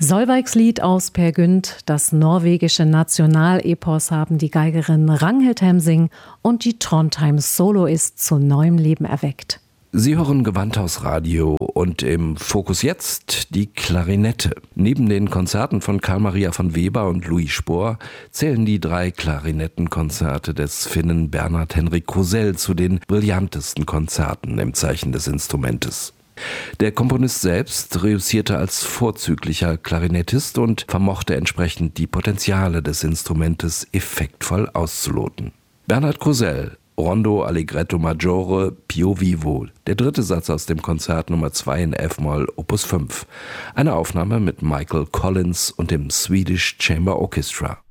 Solveigs Lied aus Peer Gynt, das norwegische Nationalepos, haben die Geigerin Ragnhild Hemsing und die Trondheims Soloist zu neuem Leben erweckt. Sie hören Gewandhaus und im Fokus jetzt die Klarinette. Neben den Konzerten von Carl Maria von Weber und Louis Spohr zählen die 3 Klarinettenkonzerte des Finnen Bernhard Henrik Krusell zu den brillantesten Konzerten im Zeichen des Instrumentes. Der Komponist selbst reüssierte als vorzüglicher Klarinettist und vermochte entsprechend die Potenziale des Instrumentes effektvoll auszuloten. Bernhard Krusell, Rondo Allegretto Maggiore Pio Vivo, der 3. Satz aus dem Konzert Nummer 2 in F-Moll, Opus 5. Eine Aufnahme mit Michael Collins und dem Swedish Chamber Orchestra.